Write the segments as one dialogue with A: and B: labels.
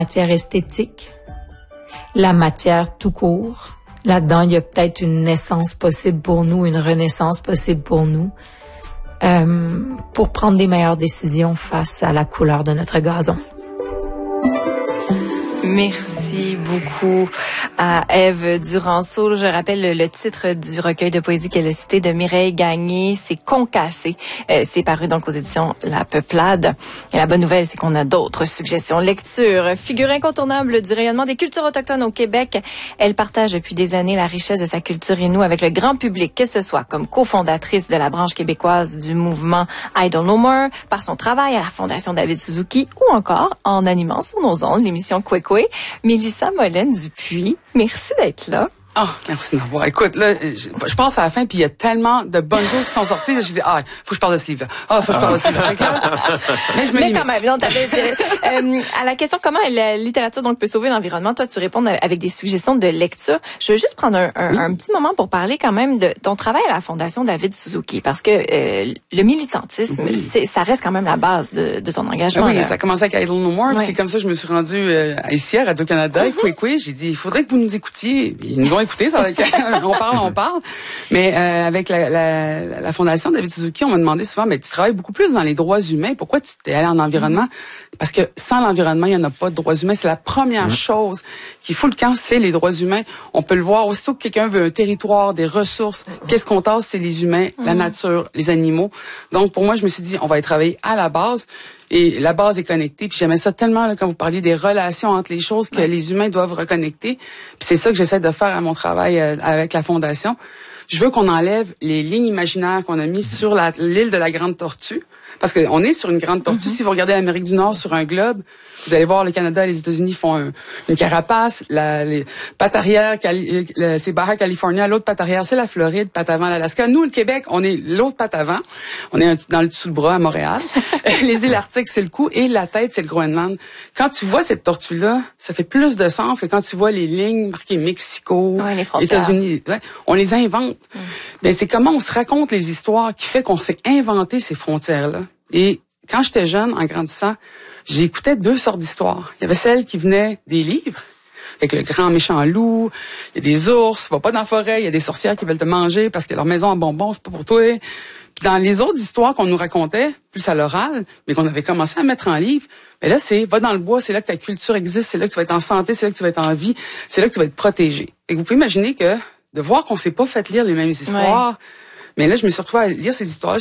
A: matière esthétique, la matière tout court. Là-dedans, il y a peut-être une naissance possible pour nous, une renaissance possible pour nous, pour prendre des meilleures décisions face à la couleur de notre gazon.
B: Merci beaucoup à Ève Duranceau. Je rappelle le titre du recueil de poésie qu'elle a cité de Mireille Gagné, c'est Concassé. C'est paru donc aux éditions La Peuplade. Et la bonne nouvelle, c'est qu'on a d'autres suggestions lecture. Figure incontournable du rayonnement des cultures autochtones au Québec. Elle partage depuis des années la richesse de sa culture inou avec le grand public, que ce soit comme cofondatrice de la branche québécoise du mouvement Idle No More, par son travail à la Fondation David Suzuki ou encore en animant sur nos ondes l'émission Kwekwe. Mélissa Molène-Dupuis, merci d'être là.
C: Ah, merci de m'avoir. Écoute, là, je pense à la fin, puis il y a tellement de bonnes choses qui sont sorties. Là, j'ai dit, faut que je parle de ce livre-là. Faut que je parle de ce livre-là.
B: Mais quand même, non, à la question comment la littérature donc peut sauver l'environnement, toi, tu réponds avec des suggestions de lecture. Je veux juste prendre un petit moment pour parler quand même de ton travail à la Fondation David Suzuki, parce que le militantisme, ça reste quand même la base de ton engagement.
C: Oui, ça a commencé avec Idle No More, puis c'est comme ça que je me suis rendue ici à Radio-Canada, Kwekwe. J'ai dit, il faudrait que vous nous écoutiez. Ils nous ont écouté, ça, on parle. Mais avec la Fondation David Suzuki, on m'a demandé souvent, mais tu travailles beaucoup plus dans les droits humains. Pourquoi tu t'es allé en environnement? Parce que sans l'environnement, il n'y en a pas de droits humains. C'est la première chose qui fout le camp, c'est les droits humains. On peut le voir. Aussitôt que quelqu'un veut un territoire, des ressources, qu'est-ce qu'on tasse? C'est les humains, la nature, les animaux. Donc, pour moi, je me suis dit, on va y travailler à la base. Et la base est connectée. Puis j'aimais ça tellement là, quand vous parliez des relations entre les choses que les humains doivent reconnecter. Puis c'est ça que j'essaie de faire à mon travail avec la Fondation. Je veux qu'on enlève les lignes imaginaires qu'on a mises sur l'île de la Grande Tortue. Parce qu'on est sur une grande tortue. Si vous regardez l'Amérique du Nord sur un globe, vous allez voir le Canada et les États-Unis font une carapace. Les pattes arrière, c'est Baja California. L'autre patte arrière, c'est la Floride, patte avant l'Alaska. Nous, le Québec, on est l'autre patte avant. On est dans le dessous le bras à Montréal. Les îles Arctiques, c'est le cou. Et la tête, c'est le Groenland. Quand tu vois cette tortue-là, ça fait plus de sens que quand tu vois les lignes marquées Mexico, États-Unis. Ouais, on les invente. Mais c'est comment on se raconte les histoires qui fait qu'on s'est inventé ces frontières-là. Et quand j'étais jeune, en grandissant, j'écoutais deux sortes d'histoires. Il y avait celles qui venaient des livres, avec le grand méchant loup, il y a des ours, va pas dans la forêt, il y a des sorcières qui veulent te manger parce que leur maison en bonbons, c'est pas pour toi. Puis dans les autres histoires qu'on nous racontait, plus à l'oral, mais qu'on avait commencé à mettre en livre, mais là, c'est va dans le bois, c'est là que ta culture existe, c'est là que tu vas être en santé, c'est là que tu vas être en vie, c'est là que tu vas être protégé. Et vous pouvez imaginer que de voir qu'on s'est pas fait lire les mêmes histoires, mais là, je me suis retrouvée à lire ces histoires.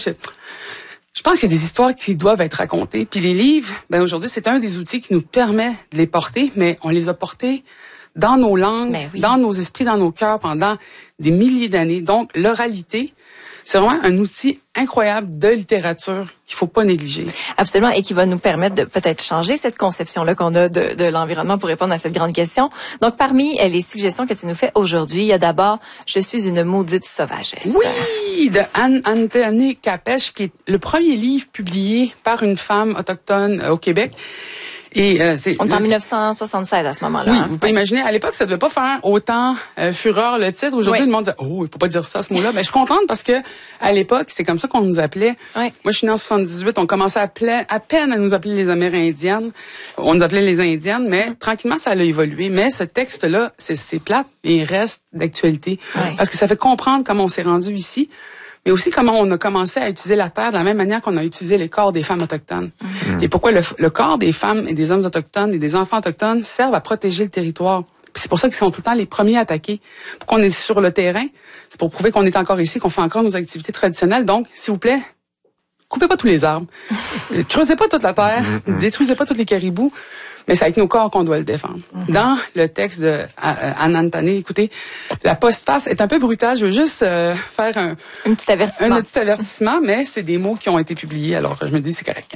C: Je pense qu'il y a des histoires qui doivent être racontées. Puis les livres, aujourd'hui, c'est un des outils qui nous permet de les porter, mais on les a portés dans nos langues, dans nos esprits, dans nos cœurs pendant des milliers d'années. Donc, l'oralité, c'est vraiment un outil incroyable de littérature qu'il faut pas négliger.
B: Absolument, et qui va nous permettre de peut-être changer cette conception-là qu'on a de l'environnement pour répondre à cette grande question. Donc, parmi les suggestions que tu nous fais aujourd'hui, il y a d'abord « Je suis une maudite sauvagesse ».
C: Oui, de Anne Capèche, qui est le premier livre publié par une femme autochtone au Québec. Et
B: on est en 1976 à ce moment-là.
C: Oui, vous pouvez imaginer, à l'époque, ça devait pas faire autant fureur le titre. Aujourd'hui, le monde dit il faut pas dire ça, ce mot-là. Mais je suis contente parce que à l'époque, c'est comme ça qu'on nous appelait. Moi, je suis née en 78, on commençait à peine à nous appeler les Amérindiennes. On nous appelait les Indiennes, mais tranquillement, ça a évolué. Mais ce texte-là, c'est plate et il reste d'actualité. Parce que ça fait comprendre comment on s'est rendu ici. Mais aussi comment on a commencé à utiliser la terre de la même manière qu'on a utilisé les corps des femmes autochtones. Et pourquoi le corps des femmes et des hommes autochtones et des enfants autochtones servent à protéger le territoire. Puis c'est pour ça qu'ils sont tout le temps les premiers attaqués. Pourquoi on est sur le terrain? C'est pour prouver qu'on est encore ici, qu'on fait encore nos activités traditionnelles. Donc, s'il vous plaît, coupez pas tous les arbres. Creusez pas toute la terre. Détruisez pas tous les caribous. Mais c'est avec nos corps qu'on doit le défendre. Dans le texte de Anantane, écoutez, la postface est un peu brutale. Je veux juste faire un petit avertissement, mais c'est des mots qui ont été publiés, alors je me dis c'est correct.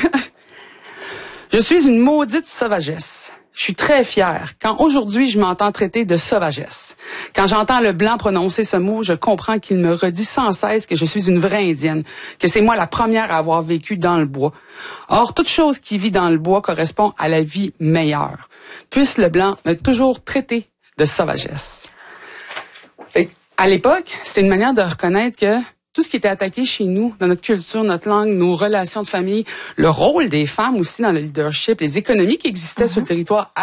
C: Je suis une maudite sauvagesse. Je suis très fière quand aujourd'hui je m'entends traiter de sauvagesse. Quand j'entends le blanc prononcer ce mot, je comprends qu'il me redit sans cesse que je suis une vraie indienne, que c'est moi la première à avoir vécu dans le bois. Or, toute chose qui vit dans le bois correspond à la vie meilleure. Puisse le blanc me toujours traiter de sauvagesse. À l'époque, c'est une manière de reconnaître que tout ce qui était attaqué chez nous, dans notre culture, notre langue, nos relations de famille, le rôle des femmes aussi dans le leadership, les économies qui existaient sur le territoire